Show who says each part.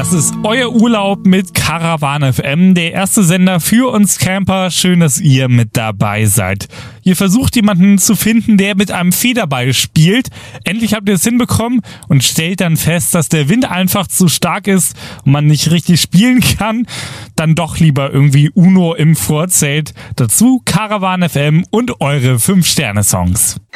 Speaker 1: Das ist euer Urlaub mit Caravan FM, der erste Sender für uns Camper. Schön, dass ihr mit dabei seid. Ihr versucht jemanden zu finden, der mit einem Federball spielt. Endlich habt ihr es hinbekommen und stellt dann fest, dass der Wind einfach zu stark ist und man nicht richtig spielen kann. Dann doch lieber irgendwie Uno im Vorzelt. Dazu Caravan FM und eure 5-Sterne-Songs.